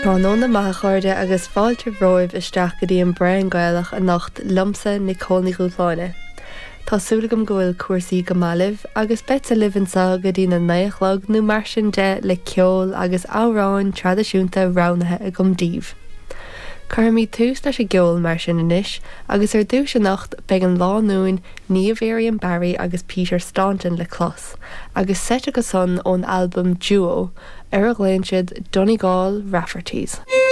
Tá na maithchuirde agus fáilte bhróibh isteach go dtí an brean Gaelach a nacht lumsa na cónaí Rúdláine. Tásúlagam go bhfuil cuasaí go mailibh agus bete livansa go dtí na naochlog nó mar sin de le ceol agus áráin tradiisiúnta ránathe a gomdíobh. Carmí tús leis a geol mar sin inis, agus ar dús a nacht beag an lá nuain Niamh Barry agus Peter Staunton le clos, agus set go son ón album Duo, ar a gléinsiad Donegal Rafferties.